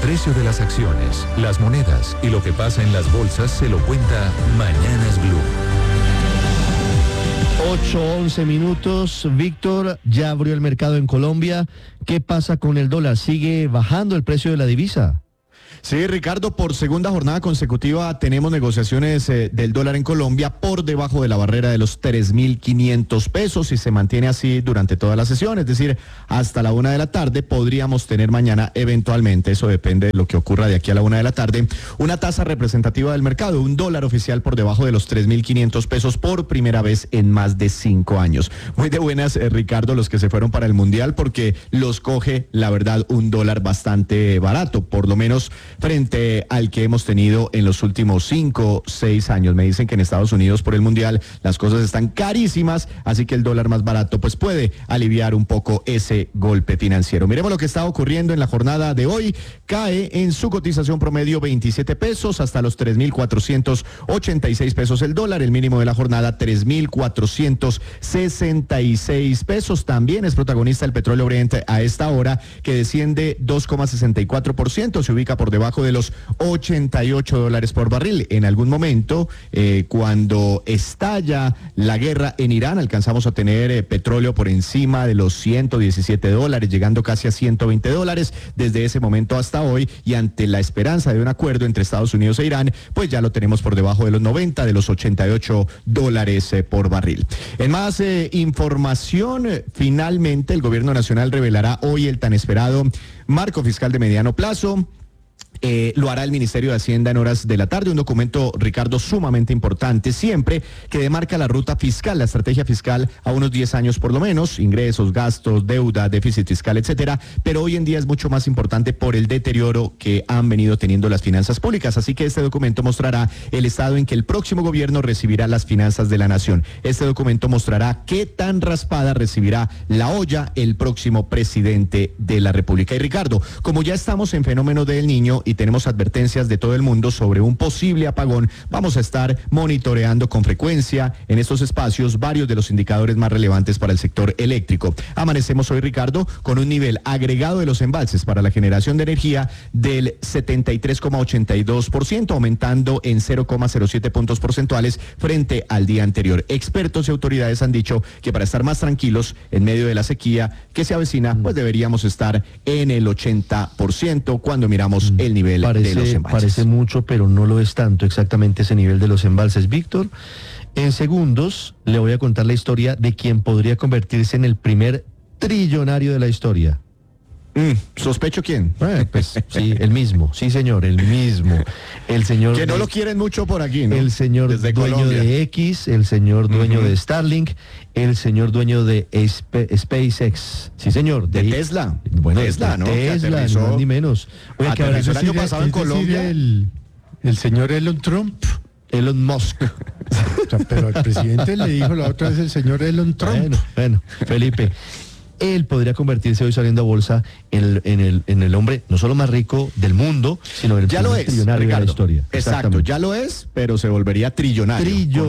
precio de las acciones, las monedas y lo que pasa en las bolsas se lo cuenta Mañanas Blue. 8:11 minutos. Víctor, ya abrió el mercado en Colombia. ¿Qué pasa con el dólar? ¿Sigue bajando el precio de la divisa? Sí, Ricardo, por segunda jornada consecutiva tenemos negociaciones del dólar en Colombia por debajo de la barrera de los 3.500 pesos y se mantiene así durante toda la sesión, es decir, hasta la 1 de la tarde. Podríamos tener mañana eventualmente, eso depende de lo que ocurra de aquí a la 1 de la tarde, una tasa representativa del mercado, un dólar oficial por debajo de los 3.500 pesos por primera vez en más de 5 años. Muy de buenas, Ricardo, los que se fueron para el Mundial, porque los coge, la verdad, un dólar bastante barato, por lo menos frente al que hemos tenido en los últimos 5, 6 años. Me dicen que en Estados Unidos por el Mundial las cosas están carísimas, así que el dólar más barato pues puede aliviar un poco ese golpe financiero. Miremos lo que está ocurriendo en la jornada de hoy. Cae en su cotización promedio 27 pesos hasta los 3.486 pesos el dólar. El mínimo de la jornada 3.466 pesos. También es protagonista el petróleo Brent a esta hora, que desciende 2,64%, se ubica por debajo de los $88 por barril. En algún momento, cuando estalla la guerra en Irán, alcanzamos a tener petróleo por encima de los $117, llegando casi a $120. Desde ese momento hasta hoy, y ante la esperanza de un acuerdo entre Estados Unidos e Irán, pues ya lo tenemos por debajo de los 90, de los $88 por barril. En más información, finalmente el gobierno nacional revelará hoy el tan esperado marco fiscal de mediano plazo. Lo hará el Ministerio de Hacienda en horas de la tarde, un documento, Ricardo, sumamente importante, siempre que demarca la ruta fiscal, la estrategia fiscal a unos 10 años por lo menos, ingresos, gastos, deuda, déficit fiscal, etcétera, pero hoy en día es mucho más importante por el deterioro que han venido teniendo las finanzas públicas, así que este documento mostrará el estado en que el próximo gobierno recibirá las finanzas de la nación. Este documento mostrará qué tan raspada recibirá la olla el próximo presidente de la República. Y Ricardo, como ya estamos en fenómeno del Niño y tenemos advertencias de todo el mundo sobre un posible apagón, vamos a estar monitoreando con frecuencia en estos espacios varios de los indicadores más relevantes para el sector eléctrico. Amanecemos hoy, Ricardo, con un nivel agregado de los embalses para la generación de energía del 73,82%, aumentando en 0,07 puntos porcentuales frente al día anterior. Expertos y autoridades han dicho que para estar más tranquilos en medio de la sequía que se avecina, pues deberíamos estar en el 80% cuando miramos el nivel de los embalses. Parece mucho, pero no lo es tanto exactamente ese nivel de los embalses. Víctor, en segundos le voy a contar la historia de quien podría convertirse en el primer trillonario de la historia. ¿Sospecho quién? Pues sí, el mismo, sí señor, el mismo. El señor que no lo quieren mucho por aquí, ¿no? El señor desde dueño Colombia de X, el señor dueño de Starlink, el señor dueño de SpaceX. Sí señor. De Tesla. Bueno, Tesla, ¿no? Tesla, ni más ni menos. Oye, que aterrizó el año pasado en Colombia. El señor Elon Trump. Elon Musk. Pero al presidente le dijo la otra vez el señor Elon Trump. Bueno, Felipe. Él podría convertirse hoy saliendo a bolsa en el hombre no solo más rico del mundo, sino el primer trillonario de la historia. Exacto, ya lo es, pero se volvería trillonario.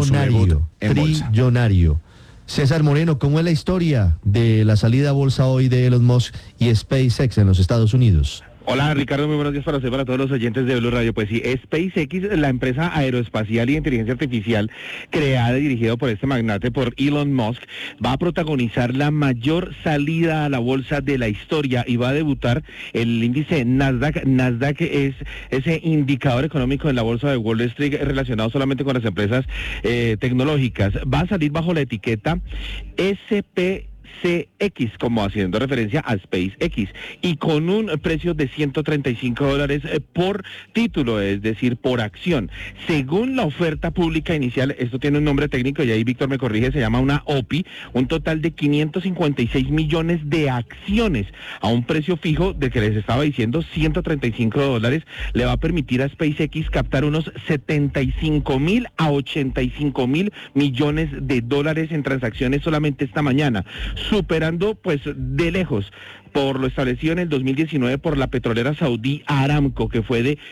Trillonario. César Moreno, ¿cómo es la historia de la salida a bolsa hoy de Elon Musk y SpaceX en los Estados Unidos? Hola Ricardo, muy buenos días para usted, para todos los oyentes de Blue Radio. Pues sí, SpaceX, la empresa aeroespacial y de inteligencia artificial creada y dirigida por este magnate, por Elon Musk, va a protagonizar la mayor salida a la bolsa de la historia y va a debutar el índice Nasdaq. Nasdaq es ese indicador económico en la bolsa de Wall Street relacionado solamente con las empresas tecnológicas. Va a salir bajo la etiqueta SPX, como haciendo referencia a SpaceX, y con un precio de $135 por título, es decir, por acción. Según la oferta pública inicial, esto tiene un nombre técnico y ahí Víctor me corrige, se llama una OPI, un total de 556 millones de acciones a un precio fijo de que les estaba diciendo $135, le va a permitir a SpaceX captar unos 75.000 a 85.000 millones de dólares en transacciones solamente esta mañana, superando pues de lejos por lo establecido en el 2019 por la petrolera saudí Aramco, que fue de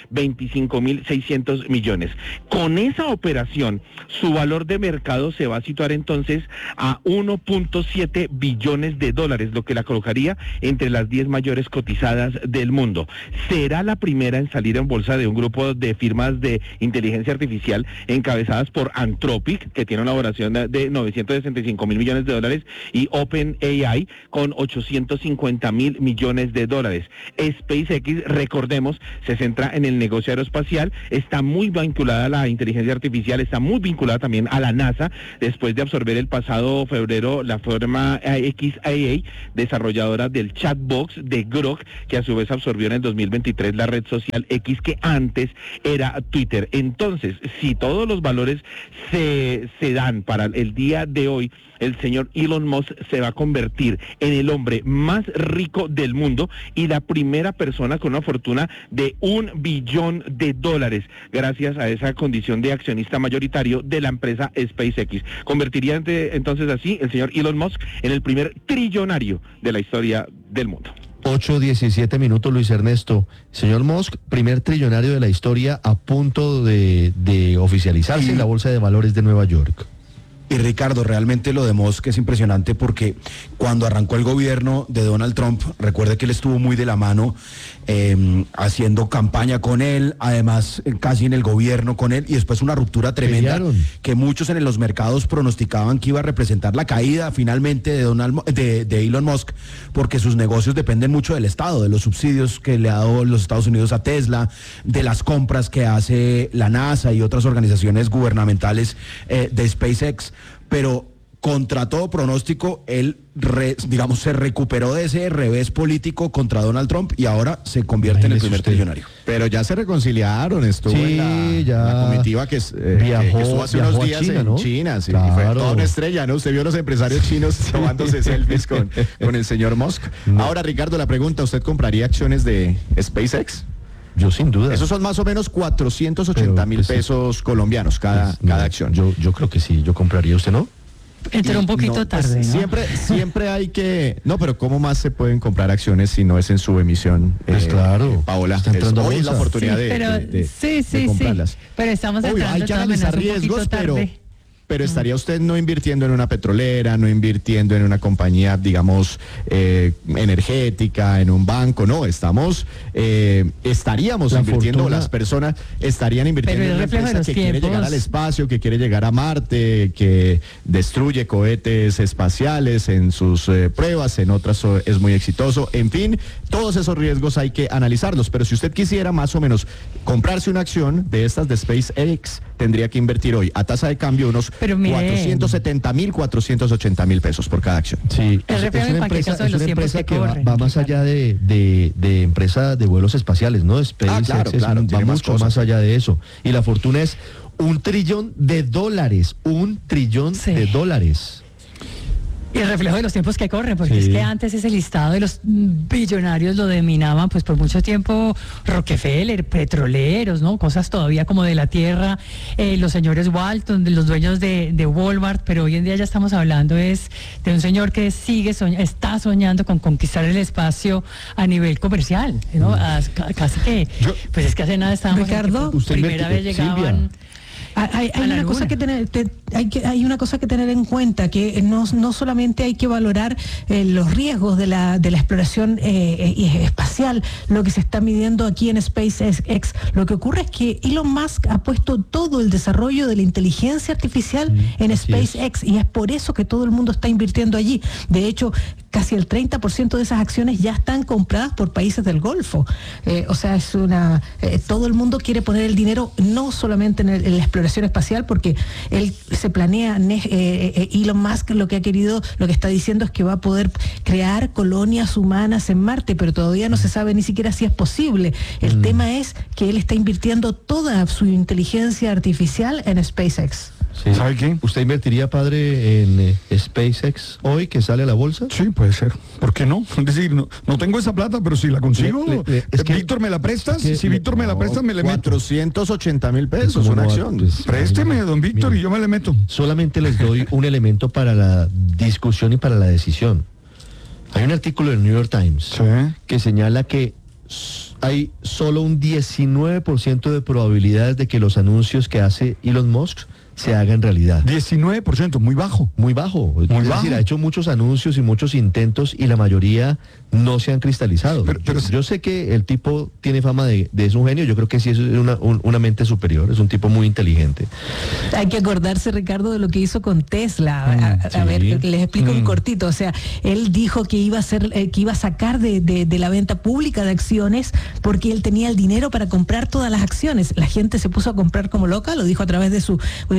25.600 millones. Con esa operación, su valor de mercado se va a situar entonces a 1.7 billones de dólares, lo que la colocaría entre las 10 mayores cotizadas del mundo. Será la primera en salir en bolsa de un grupo de firmas de inteligencia artificial encabezadas por Anthropic, que tiene una valoración de 965 mil millones de dólares, y OpenAI con 850 mil millones de dólares. SpaceX, recordemos, se centra en el negocio aeroespacial, está muy vinculada a la inteligencia artificial, está muy vinculada también a la NASA, después de absorber el pasado febrero la firma XAI, desarrolladora del chatbox de Grok, que a su vez absorbió en el 2023 la red social X, que antes era Twitter. Entonces, si todos los valores se dan para el día de hoy, el señor Elon Musk se va a convertir en el hombre más rico del mundo y la primera persona con una fortuna de $1 billón, gracias a esa condición de accionista mayoritario de la empresa SpaceX. Convertiría entonces así el señor Elon Musk en el primer trillonario de la historia del mundo. 8:17, Luis Ernesto. Señor Musk, primer trillonario de la historia, a punto de oficializarse en la Bolsa de Valores de Nueva York. Y Ricardo, realmente lo de Musk es impresionante porque cuando arrancó el gobierno de Donald Trump, recuerde que él estuvo muy de la mano haciendo campaña con él, además casi en el gobierno con él, y después una ruptura tremenda que muchos en los mercados pronosticaban que iba a representar la caída finalmente de Elon Musk, porque sus negocios dependen mucho del Estado, de los subsidios que le ha dado los Estados Unidos a Tesla, de las compras que hace la NASA y otras organizaciones gubernamentales de SpaceX, pero contra todo pronóstico, él, se recuperó de ese revés político contra Donald Trump y ahora se convierte en el primer trillonario. Pero ya se reconciliaron, estuvo en la comitiva que estuvo hace unos días China, en China, sí, claro. Y fue toda una estrella, ¿no? Usted vio a los empresarios chinos tomándose selfies con el señor Musk. No. Ahora, Ricardo, la pregunta, ¿usted compraría acciones de SpaceX? Yo sin duda. Esos son más o menos 480 mil pesos colombianos cada acción. Yo creo que sí, yo compraría. ¿Usted no? Entró un poquito tarde, ¿no? Siempre hay que... No, pero ¿cómo más se pueden comprar acciones si no es en su emisión? Pues claro. Paola, hoy es la oportunidad de comprarlas. Pero estamos entrando hay que analizar riesgos, pero estaría usted no invirtiendo en una petrolera, no invirtiendo en una compañía, digamos, energética, en un banco, no, estaríamos invirtiendo, las personas estarían invirtiendo en una empresa que quiere llegar al espacio, que quiere llegar a Marte, que destruye cohetes espaciales en sus pruebas, en otras es muy exitoso, en fin, todos esos riesgos hay que analizarlos, pero si usted quisiera más o menos comprarse una acción de estas de SpaceX, tendría que invertir hoy a tasa de cambio unos 470,000, 480,000 pesos por cada acción. Sí, es una empresa que va más allá de empresa de vuelos espaciales, ¿no? SpaceX va mucho más allá de eso. Y la fortuna es $1 trillón, $1 trillón de dólares. Y el reflejo de los tiempos que corren, porque es que antes ese listado de los billonarios lo dominaban pues por mucho tiempo Rockefeller, petroleros, ¿no? Cosas todavía como de la tierra, los señores Walton, los dueños de Walmart, pero hoy en día ya estamos hablando es de un señor que está soñando con conquistar el espacio a nivel comercial, ¿no? Casi que, pues es que hace nada estábamos... Ricardo, primera vez llegaban... Hay una cosa que tener en cuenta, que no solamente hay que valorar los riesgos de la exploración espacial, lo que se está midiendo aquí en SpaceX. Lo que ocurre es que Elon Musk ha puesto todo el desarrollo de la inteligencia artificial en SpaceX y es por eso que todo el mundo está invirtiendo allí. De hecho, casi el 30% de esas acciones ya están compradas por países del Golfo. Todo el mundo quiere poner el dinero no solamente en la exploración espacial, porque él se planea, Elon Musk lo que está diciendo es que va a poder crear colonias humanas en Marte, pero todavía no se sabe ni siquiera si es posible. El tema es que él está invirtiendo toda su inteligencia artificial en SpaceX. Sí. ¿Sabe qué? ¿Usted invertiría, padre, en SpaceX hoy que sale a la bolsa? Sí, puede ser. ¿Por qué no? Es decir, no tengo esa plata, pero si la consigo, Víctor, ¿me la prestas? Si Víctor me la presta, me le meto. 480,000 pesos una acción. Présteme, don Víctor, y yo me le meto. Solamente les doy un elemento para la discusión y para la decisión. Hay un artículo del New York Times que señala que hay solo un 19% de probabilidades de que los anuncios que hace Elon Musk se hagan realidad. 19%, muy bajo. Muy bajo. Es decir, ha hecho muchos anuncios y muchos intentos y la mayoría no se han cristalizado. Pero yo sé que el tipo tiene fama de es un genio, yo creo que sí es una mente superior, es un tipo muy inteligente. Hay que acordarse, Ricardo, de lo que hizo con Tesla. A ver, les explico un cortito. O sea, él dijo que iba a sacar de la venta pública de acciones porque él tenía el dinero para comprar todas las acciones. La gente se puso a comprar como loca, lo dijo a través de su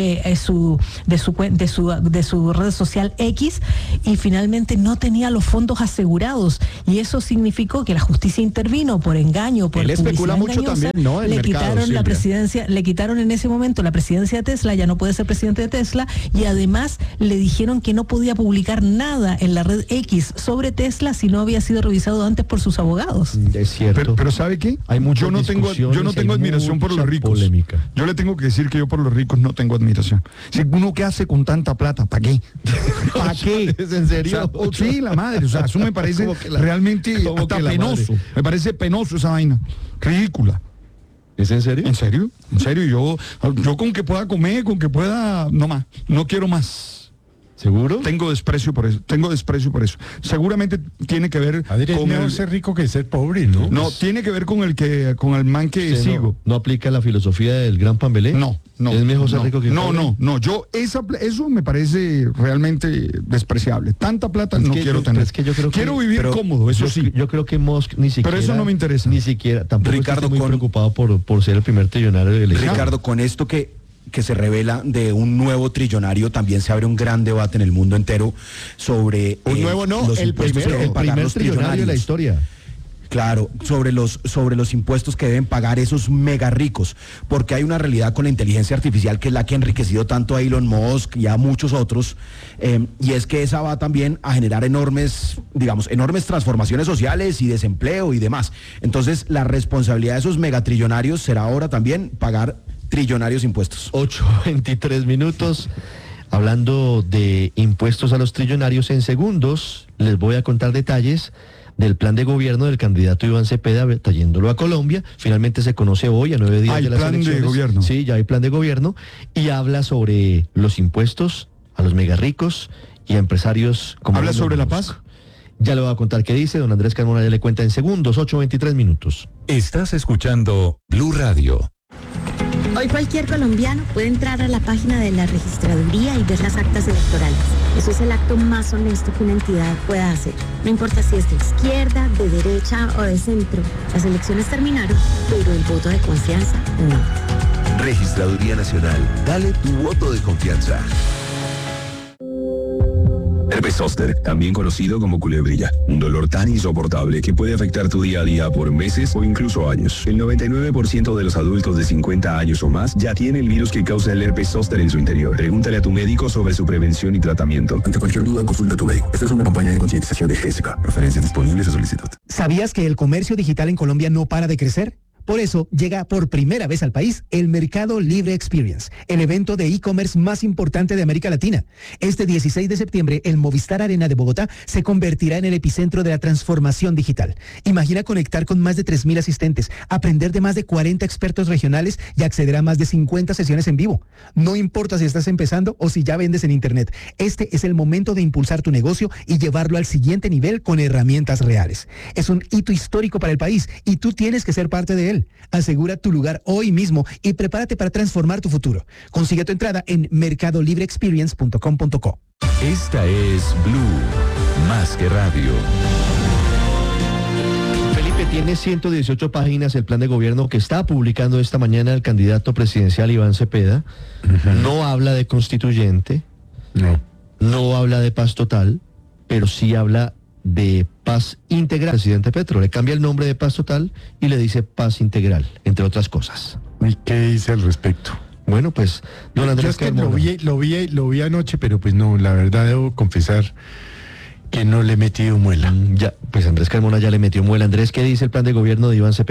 red social X, y finalmente no tenía los fondos asegurados, y eso significó que la justicia intervino por engaño, por él especula mucho también, ¿no? Le quitaron la presidencia, le quitaron en ese momento la presidencia de Tesla, ya no puede ser presidente de Tesla, y además le dijeron que no podía publicar nada en la red X sobre Tesla si no había sido revisado antes por sus abogados. Es cierto. Pero ¿sabe qué? Yo no tengo admiración por los ricos. Polémica. Yo le tengo que decir que yo por los ricos no tengo admiración. Si uno, ¿qué hace con tanta plata? ¿Para qué? ¿Para qué? ¿Es en serio? O sea, sí, la madre. O sea, eso me parece realmente hasta penoso. Me parece penoso esa vaina. Ridícula. ¿Es en serio? ¿En serio? ¿En serio? Yo con que pueda comer, con que pueda... No más. No quiero más. ¿Seguro? Tengo desprecio por eso. Seguramente tiene que ver con ser rico que ser pobre, ¿no? No, tiene que ver con el man que sigo. ¿No aplica la filosofía del gran Pambelé? No. ¿Es mejor ser rico que pobre? No. Eso me parece realmente despreciable. Tanta plata no quiero tener. Es que yo creo quiero vivir cómodo, eso sí. Yo creo que Musk ni siquiera... Pero eso no me interesa. Ni siquiera. Tampoco Ricardo, estoy muy preocupado por ser el primer trillonario de la historia. Ricardo, con esto que se revela de un nuevo trillonario, también se abre un gran debate en el mundo entero sobre el primer trillonario de la historia. Claro, sobre los impuestos que deben pagar esos mega ricos, porque hay una realidad con la inteligencia artificial que es la que ha enriquecido tanto a Elon Musk y a muchos otros, y es que esa va también a generar enormes transformaciones sociales y desempleo y demás. Entonces, la responsabilidad de esos megatrillonarios será ahora también pagar trillonarios impuestos. 8:23 minutos. Hablando de impuestos a los trillonarios, en segundos les voy a contar detalles del plan de gobierno del candidato Iván Cepeda, trayéndolo a Colombia. Finalmente se conoce hoy, a 9 días de las elecciones. ¿Hay plan de gobierno? Sí, ya hay plan de gobierno, y habla sobre los impuestos a los mega ricos y a empresarios como... ¿Habla sobre la paz? Ya le voy a contar qué dice, don Andrés Carmona ya le cuenta en segundos. 8:23 minutos. Estás escuchando Blue Radio. Hoy cualquier colombiano puede entrar a la página de la registraduría y ver las actas electorales. Eso es el acto más honesto que una entidad pueda hacer. No importa si es de izquierda, de derecha o de centro. Las elecciones terminaron, pero el voto de confianza no. Registraduría Nacional. Dale tu voto de confianza. Herpes zóster, también conocido como culebrilla, un dolor tan insoportable que puede afectar tu día a día por meses o incluso años. El 99% de los adultos de 50 años o más ya tiene el virus que causa el herpes zóster en su interior. Pregúntale a tu médico sobre su prevención y tratamiento. Ante cualquier duda, consulta a tu médico. Esta es una campaña de concientización de GESICA. Referencias disponibles a solicitud. ¿Sabías que el comercio digital en Colombia no para de crecer? Por eso llega por primera vez al país el Mercado Libre Experience, el evento de e-commerce más importante de América Latina. Este 16 de septiembre, el Movistar Arena de Bogotá se convertirá en el epicentro de la transformación digital. Imagina conectar con más de 3.000 asistentes, aprender de más de 40 expertos regionales y acceder a más de 50 sesiones en vivo. No importa si estás empezando o si ya vendes en Internet, este es el momento de impulsar tu negocio y llevarlo al siguiente nivel con herramientas reales. Es un hito histórico para el país y tú tienes que ser parte de él. Asegura tu lugar hoy mismo y prepárate para transformar tu futuro. Consigue tu entrada en mercadolibreexperience.com.co. Esta es Blue, más que radio. Felipe, tiene 118 páginas el plan de gobierno que está publicando esta mañana el candidato presidencial Iván Cepeda. No habla de constituyente, no habla de paz total, pero sí habla de paz integral. Presidente Petro le cambia el nombre de paz total y le dice paz integral, entre otras cosas. ¿Y qué dice al respecto? Bueno, pues don Andrés Carmona. Lo vi anoche, pero pues no, la verdad debo confesar que no le he metido muela. Ya, pues Andrés Carmona ya le metió muela. Andrés, ¿qué dice el plan de gobierno de Iván Cepeda?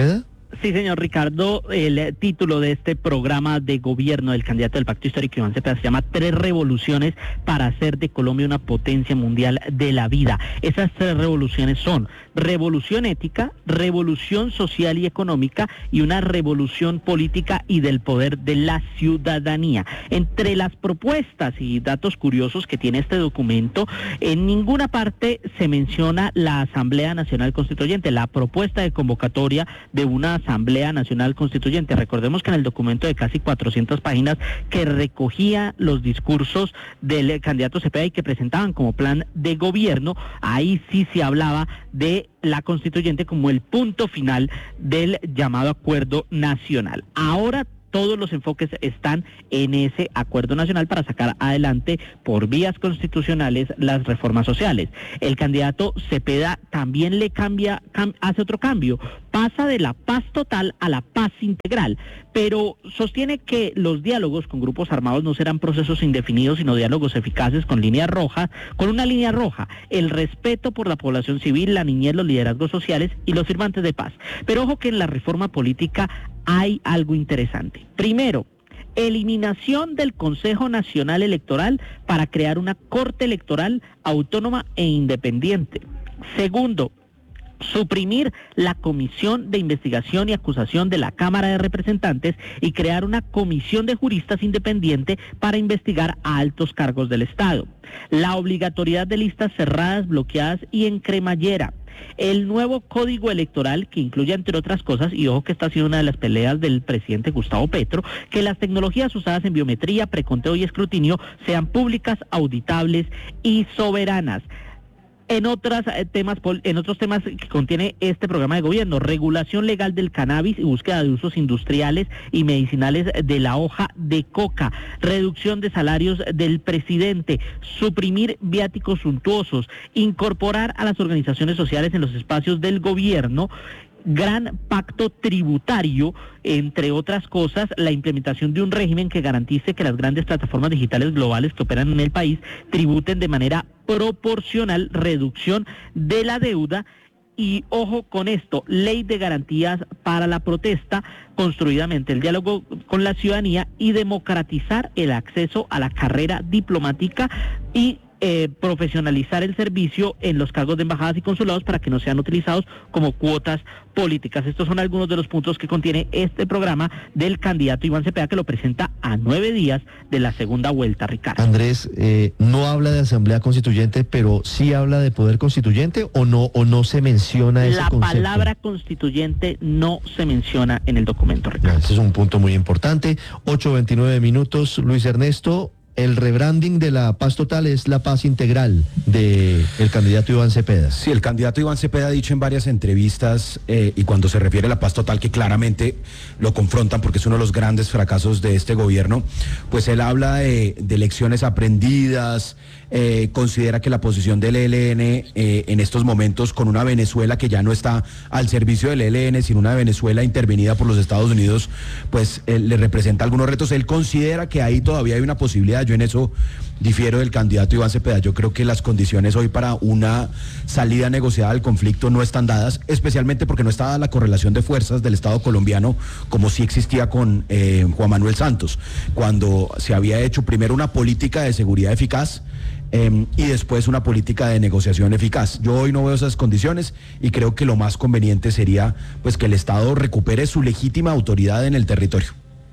Sí, señor Ricardo, el título de este programa de gobierno del candidato del Pacto Histórico Iván Cepeda se llama 3 revoluciones para hacer de Colombia una potencia mundial de la vida. Esas 3 revoluciones son revolución ética, revolución social y económica y una revolución política y del poder de la ciudadanía. Entre las propuestas y datos curiosos que tiene este documento, en ninguna parte se menciona la Asamblea Nacional Constituyente, la propuesta de convocatoria de una Asamblea Nacional Constituyente. Recordemos que en el documento de casi 400 páginas que recogía los discursos del candidato Cepeda y que presentaban como plan de gobierno, ahí sí se hablaba de la constituyente como el punto final del llamado acuerdo nacional. Ahora todos los enfoques están en ese acuerdo nacional para sacar adelante por vías constitucionales las reformas sociales. El candidato Cepeda también le hace otro cambio, pasa de la paz total a la paz integral, pero sostiene que los diálogos con grupos armados no serán procesos indefinidos, sino diálogos eficaces con líneas rojas, con una línea roja, el respeto por la población civil, la niñez, los liderazgos sociales y los firmantes de paz. Pero ojo que en la reforma política hay algo interesante. Primero, eliminación del Consejo Nacional Electoral para crear una Corte Electoral autónoma e independiente. Segundo, suprimir la Comisión de Investigación y Acusación de la Cámara de Representantes y crear una comisión de juristas independiente para investigar a altos cargos del Estado. La obligatoriedad de listas cerradas, bloqueadas y en cremallera. El nuevo código electoral que incluye, entre otras cosas, y ojo que esta ha sido una de las peleas del presidente Gustavo Petro, que las tecnologías usadas en biometría, preconteo y escrutinio sean públicas, auditables y soberanas. En otros temas que contiene este programa de gobierno, regulación legal del cannabis y búsqueda de usos industriales y medicinales de la hoja de coca, reducción de salarios del presidente, suprimir viáticos suntuosos, incorporar a las organizaciones sociales en los espacios del gobierno, gran pacto tributario, entre otras cosas, la implementación de un régimen que garantice que las grandes plataformas digitales globales que operan en el país tributen de manera proporcional, reducción de la deuda y, ojo con esto, ley de garantías para la protesta, construidamente el diálogo con la ciudadanía y democratizar el acceso a la carrera diplomática y profesionalizar el servicio en los cargos de embajadas y consulados para que no sean utilizados como cuotas políticas. Estos son algunos de los puntos que contiene este programa del candidato Iván Cepeda, que lo presenta a 9 días de la segunda vuelta, Ricardo. Andrés, no habla de Asamblea Constituyente, pero sí habla de poder constituyente, o no se menciona ese concepto. La palabra constituyente no se menciona en el documento, Ricardo. Ese es un punto muy importante. 8:29 minutos, Luis Ernesto. El rebranding de la paz total es la paz integral del candidato Iván Cepeda. Sí, el candidato Iván Cepeda ha dicho en varias entrevistas, y cuando se refiere a la paz total, que claramente lo confrontan porque es uno de los grandes fracasos de este gobierno, pues él habla de lecciones aprendidas, considera que la posición del ELN en estos momentos, con una Venezuela que ya no está al servicio del ELN, sino una Venezuela intervenida por los Estados Unidos, pues le representa algunos retos. Él considera que ahí todavía hay una posibilidad. Yo en eso difiero del candidato Iván Cepeda. Yo creo que las condiciones hoy para una salida negociada del conflicto no están dadas, especialmente porque no está dada la correlación de fuerzas del Estado colombiano como sí existía con Juan Manuel Santos, cuando se había hecho primero una política de seguridad eficaz y después una política de negociación eficaz. Yo hoy no veo esas condiciones y creo que lo más conveniente sería pues que el Estado recupere su legítima autoridad en el territorio.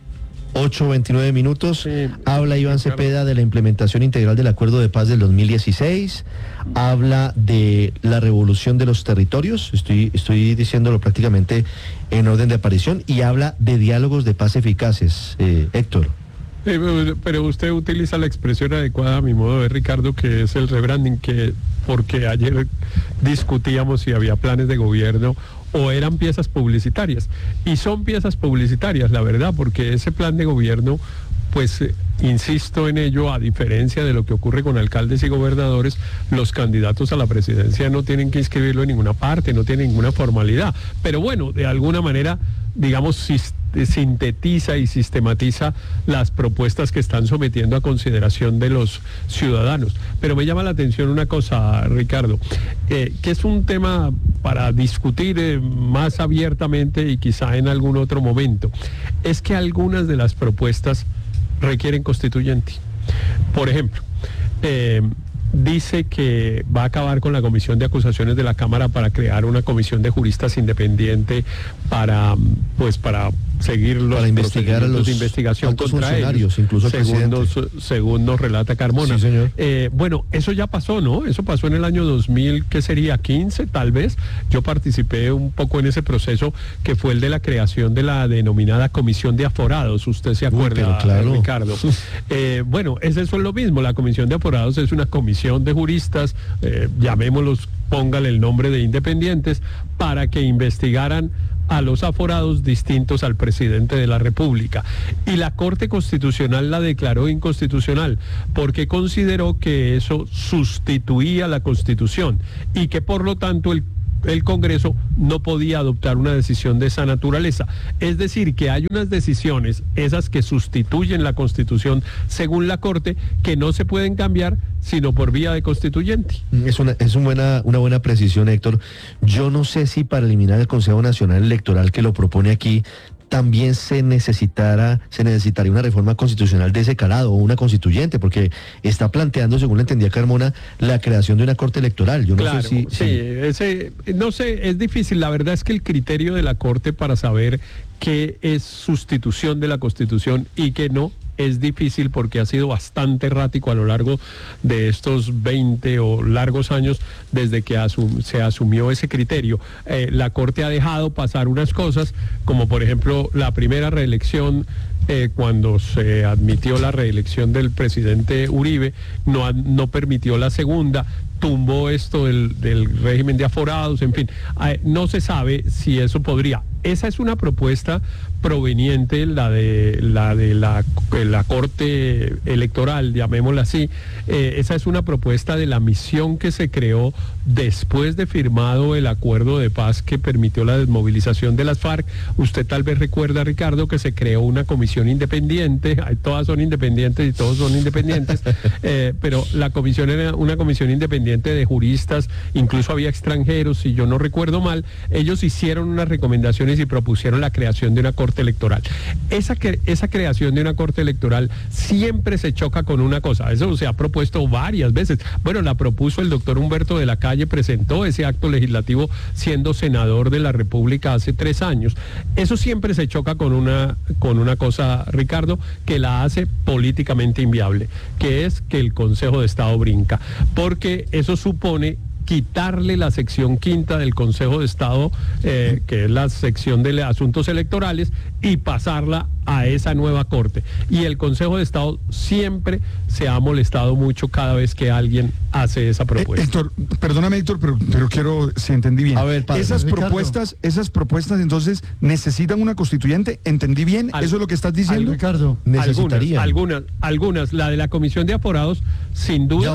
8:29 minutos. Sí, habla Iván Cepeda de la implementación integral del Acuerdo de Paz del 2016, habla de la revolución de los territorios, estoy diciéndolo prácticamente en orden de aparición, y habla de diálogos de paz eficaces. Héctor. Pero usted utiliza la expresión adecuada a mi modo de ver, Ricardo, que es el rebranding, porque ayer discutíamos si había planes de gobierno o eran piezas publicitarias, y son piezas publicitarias, la verdad, porque ese plan de gobierno, pues insisto en ello, a diferencia de lo que ocurre con alcaldes y gobernadores, los candidatos a la presidencia no tienen que inscribirlo en ninguna parte, no tienen ninguna formalidad, pero bueno, de alguna manera digamos, sintetiza y sistematiza las propuestas que están sometiendo a consideración de los ciudadanos. Pero me llama la atención una cosa, Ricardo, que es un tema para discutir más abiertamente y quizá en algún otro momento. Es que algunas de las propuestas requieren constituyente. Por ejemplo, dice que va a acabar con la comisión de acusaciones de la Cámara para crear una comisión de juristas independiente para seguir los para investigar a los de investigación contra ellos, incluso según nos relata Carmona. Sí, señor. Bueno, eso ya pasó, ¿no? Eso pasó en el año 2000, ¿qué sería? 15, tal vez. Yo participé un poco en ese proceso, que fue el de la creación de la denominada Comisión de Aforados. Usted se acuerda, claro. Ricardo. Bueno, eso es lo mismo. La Comisión de Aforados es una comisión de juristas, llamémoslos, póngale el nombre de independientes, para que investigaran a los aforados distintos al presidente de la República. Y la Corte Constitucional la declaró inconstitucional porque consideró que eso sustituía la Constitución y que por lo tanto el Congreso no podía adoptar una decisión de esa naturaleza. Es decir, que hay unas decisiones, esas que sustituyen la Constitución, según la Corte, que no se pueden cambiar sino por vía de constituyente. Es una buena precisión, Héctor. Yo no sé si para eliminar el Consejo Nacional Electoral, que lo propone aquí, también se necesitaría una reforma constitucional de ese calado o una constituyente, porque está planteando, según le entendía Carmona, la creación de una corte electoral. Yo no claro, sé si... no sé, es difícil. La verdad es que el criterio de la Corte para saber qué es sustitución de la Constitución y qué no, es difícil porque ha sido bastante errático a lo largo de estos 20 o largos años desde que se asumió ese criterio. La Corte ha dejado pasar unas cosas, como por ejemplo la primera reelección, cuando se admitió la reelección del presidente Uribe, no permitió la segunda, tumbó esto del régimen de aforados, en fin, no se sabe si eso podría. Esa es una propuesta proveniente, la de la Corte Electoral, llamémosla así. Esa es una propuesta de la misión que se creó después de firmado el acuerdo de paz que permitió la desmovilización de las FARC. Usted tal vez recuerda, Ricardo, que se creó una comisión independiente, todas son independientes y todos son independientes, pero la comisión era una comisión independiente de juristas, incluso había extranjeros, si yo no recuerdo mal. Ellos hicieron unas recomendaciones y propusieron la creación de una Corte Electoral. Esa creación de una Corte Electoral siempre se choca con una cosa. Eso se ha propuesto varias veces. Bueno, la propuso el doctor Humberto de la Calle, presentó ese acto legislativo siendo senador de la República hace 3 años. Eso siempre se choca con una cosa, Ricardo, que la hace políticamente inviable, que es que el Consejo de Estado brinca, porque eso supone quitarle la sección quinta del Consejo de Estado, que es la sección de asuntos electorales, y pasarla a esa nueva Corte. Y el Consejo de Estado siempre se ha molestado mucho cada vez que alguien hace esa propuesta. Héctor, perdóname, Héctor, pero quiero, si entendí bien. A ver, padre, esas propuestas entonces necesitan una constituyente, ¿entendí bien? ¿Eso es lo que estás diciendo? Ricardo, algunas. La de la Comisión de Aforados, sin duda,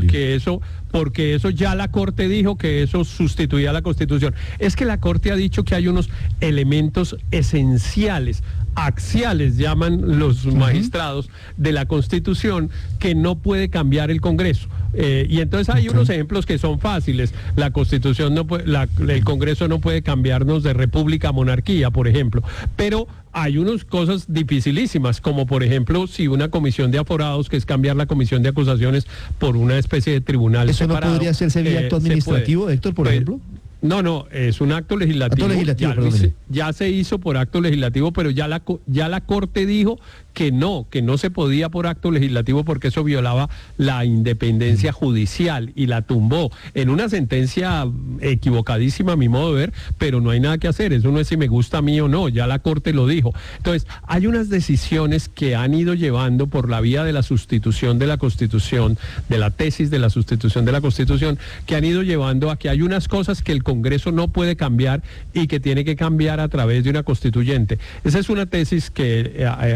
porque eso ya la Corte dijo que eso sustituía a la Constitución. Es que la Corte ha dicho que hay unos elementos esenciales, axiales, llaman los magistrados, de la Constitución que no puede cambiar el Congreso. Y entonces hay unos ejemplos que son fáciles. La Constitución no puede, el Congreso no puede cambiarnos de república a monarquía, por ejemplo. Pero hay unas cosas dificilísimas, como por ejemplo, si una comisión de aforados, que es cambiar la comisión de acusaciones por una especie de tribunal ¿eso separado, no podría hacerse vía acto administrativo, Héctor, por ejemplo? No, es un acto legislativo. Ya se hizo por acto legislativo, pero ya la Corte dijo que no se podía por acto legislativo porque eso violaba la independencia judicial y la tumbó en una sentencia equivocadísima a mi modo de ver, pero no hay nada que hacer. Eso no es si me gusta a mí o no, ya la Corte lo dijo. Entonces, hay unas decisiones que han ido llevando por la vía de la sustitución de la Constitución, de la tesis de la sustitución de la Constitución, que han ido llevando a que hay unas cosas que el Congreso no puede cambiar y que tiene que cambiar a través de una constituyente. Esa es una tesis que hay una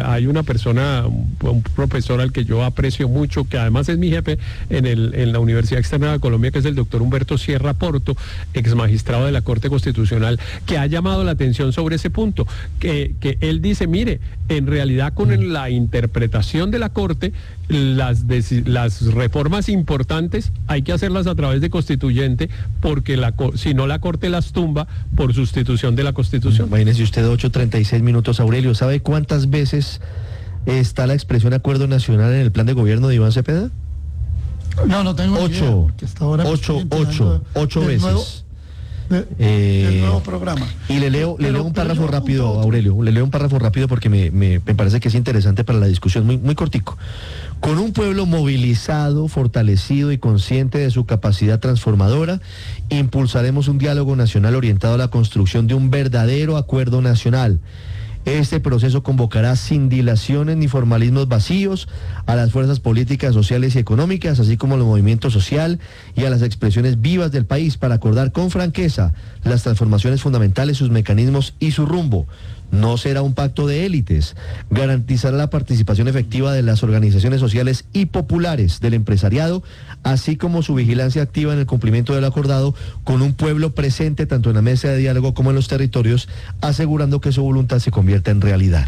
persona, un profesor al que yo aprecio mucho, que además es mi jefe en la Universidad Externa de Colombia, que es el doctor Humberto Sierra Porto, ex magistrado de la Corte Constitucional, que ha llamado la atención sobre ese punto, que él dice, mire, en realidad con la interpretación de la Corte, las reformas importantes hay que hacerlas a través de constituyente, porque si no la Corte las tumba por sustitución de la Constitución. Imagínese usted, 8:36 minutos, Aurelio, ¿sabe cuántas veces está la expresión acuerdo nacional en el plan de gobierno de Iván Cepeda? No tengo ni idea, porque hasta ahora ocho veces. Del nuevo programa. Y le leo un párrafo rápido, Aurelio, le leo un párrafo rápido porque me parece que es interesante para la discusión, muy cortico. Con un pueblo movilizado, fortalecido y consciente de su capacidad transformadora, impulsaremos un diálogo nacional orientado a la construcción de un verdadero acuerdo nacional. Este proceso convocará sin dilaciones ni formalismos vacíos a las fuerzas políticas, sociales y económicas, así como al movimiento social y a las expresiones vivas del país para acordar con franqueza las transformaciones fundamentales, sus mecanismos y su rumbo. No será un pacto de élites, garantizará la participación efectiva de las organizaciones sociales y populares del empresariado, así como su vigilancia activa en el cumplimiento de lo acordado, con un pueblo presente tanto en la mesa de diálogo como en los territorios, asegurando que su voluntad se convierta en realidad.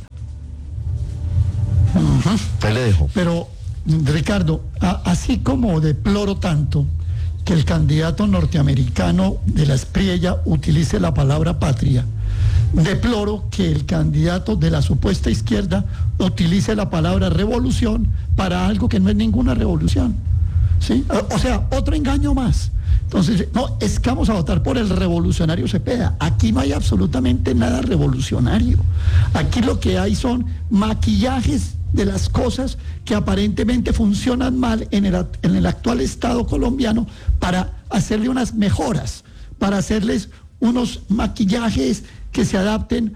Ahí le dejo. Pero, Ricardo, así como deploro tanto que el candidato norteamericano de la Espriella utilice la palabra patria, deploro que el candidato de la supuesta izquierda utilice la palabra revolución para algo que no es ninguna revolución, ¿sí? O sea, otro engaño más. Entonces, no, es que vamos a votar por el revolucionario Cepeda. Aquí no hay absolutamente nada revolucionario. Aquí lo que hay son maquillajes de las cosas que aparentemente funcionan mal en el actual Estado colombiano para hacerle unas mejoras, para hacerles unos maquillajes que se adapten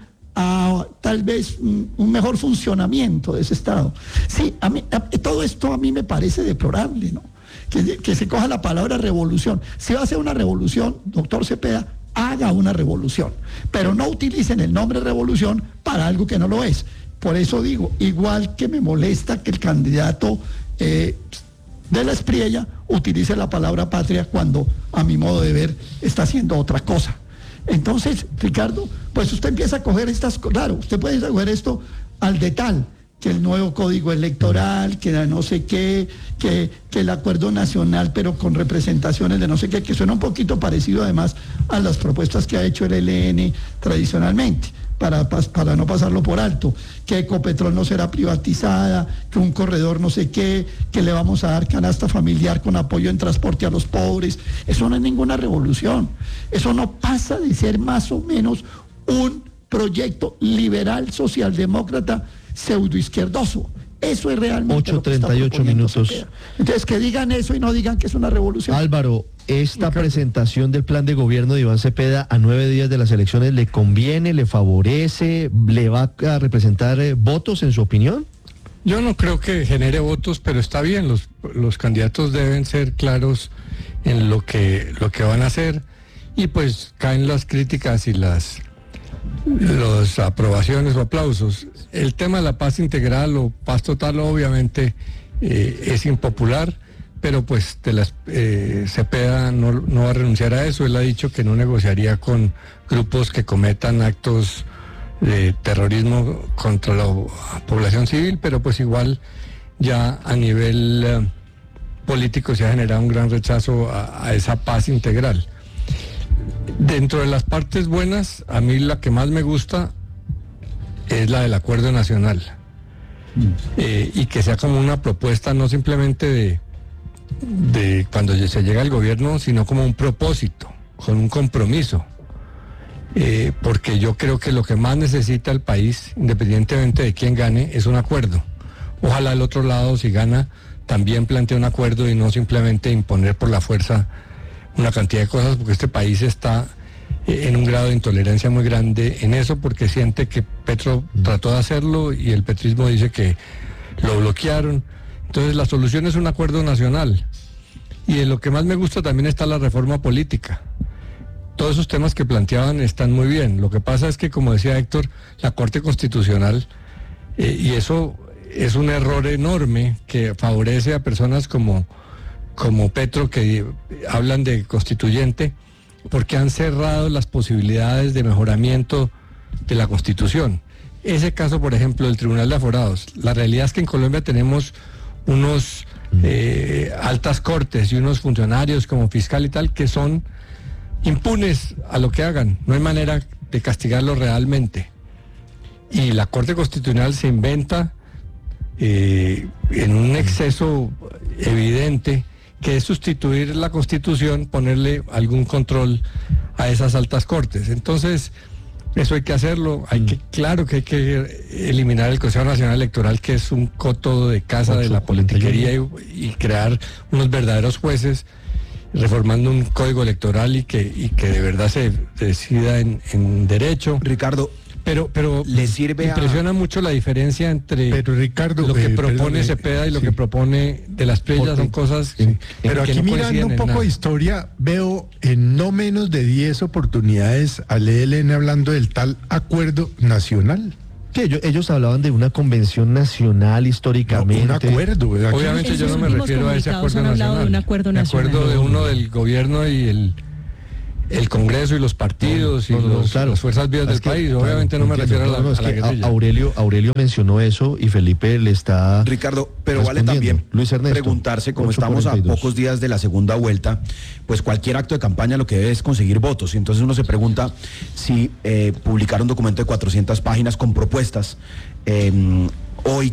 a tal vez un mejor funcionamiento de ese Estado. Sí, todo esto a mí me parece deplorable, ¿no? Que se coja la palabra revolución. Si va a hacer una revolución, doctor Cepeda, haga una revolución, pero no utilicen el nombre revolución para algo que no lo es. Por eso digo, igual que me molesta que el candidato de la Espriella utilice la palabra patria cuando, a mi modo de ver, está haciendo otra cosa. Entonces, Ricardo, pues usted empieza a coger claro, usted puede coger esto al de tal, que el nuevo código electoral, que no sé qué, que el acuerdo nacional, pero con representaciones de no sé qué, que suena un poquito parecido además a las propuestas que ha hecho el ELN tradicionalmente, para no pasarlo por alto, que Ecopetrol no será privatizada, que un corredor no sé qué, que le vamos a dar canasta familiar con apoyo en transporte a los pobres. Eso no es ninguna revolución. Eso no pasa de ser más o menos un proyecto liberal socialdemócrata pseudoizquierdoso. Eso es realmente 8:38 minutos. Entonces, que digan eso y no digan que es una revolución. Álvaro, ¿esta presentación del plan de gobierno de Iván Cepeda a 9 días de las elecciones le conviene, le favorece, le va a representar votos en su opinión? Yo no creo que genere votos, pero está bien, los candidatos deben ser claros en lo que van a hacer, y pues caen las críticas y las aprobaciones o aplausos. El tema de la paz integral o paz total obviamente es impopular, pero pues Cepeda no va a renunciar a eso. Él ha dicho que no negociaría con grupos que cometan actos de terrorismo contra la población civil, pero pues igual ya a nivel político se ha generado un gran rechazo a esa paz integral. Dentro de las partes buenas, a mí la que más me gusta es la del acuerdo nacional, y que sea como una propuesta no simplemente de cuando se llega al gobierno, sino como un propósito, con un compromiso, porque yo creo que lo que más necesita el país, independientemente de quién gane, es un acuerdo. Ojalá el otro lado, si gana, también plantee un acuerdo y no simplemente imponer por la fuerza una cantidad de cosas, porque este país está en un grado de intolerancia muy grande en eso, porque siente que Petro trató de hacerlo y el petrismo dice que lo bloquearon. Entonces la solución es un acuerdo nacional, y en lo que más me gusta también está la reforma política. Todos esos temas que planteaban están muy bien. Lo que pasa es que, como decía Héctor, la Corte Constitucional, y eso es un error enorme que favorece a personas como Petro, que hablan de constituyente, porque han cerrado las posibilidades de mejoramiento de la Constitución. Ese caso, por ejemplo, del Tribunal de Aforados. La realidad es que en Colombia tenemos unos altas cortes y unos funcionarios como fiscal y tal que son impunes a lo que hagan. No hay manera de castigarlos realmente. Y la Corte Constitucional se inventa en un exceso evidente, que es sustituir la Constitución, ponerle algún control a esas altas cortes. Entonces, eso hay que hacerlo. Claro que hay que eliminar el Consejo Nacional Electoral, que es un coto de casa de la politiquería, y crear unos verdaderos jueces, reformando un código electoral y que de verdad se decida en derecho. Ricardo, pero le sirve impresiona mucho la diferencia entre Ricardo, lo que propone Cepeda y lo que propone de las Espriella. Son cosas pero aquí, no mirando un poco de historia, veo en no menos de 10 oportunidades al ELN hablando del tal acuerdo nacional. Que ellos hablaban de una convención nacional históricamente. No, un acuerdo. Obviamente yo no me refiero a ese acuerdo nacional. De un acuerdo nacional. Me acuerdo de uno del gobierno y el Congreso y los partidos las fuerzas vivas del país. Obviamente no me refiero a la guerrilla. Aurelio mencionó eso y Felipe le está... Ricardo, pero vale también Luis Ernesto, preguntarse, como estamos a pocos días de la segunda vuelta, pues cualquier acto de campaña lo que debe es conseguir votos. Y entonces uno se pregunta si publicar un documento de 400 páginas con propuestas hoy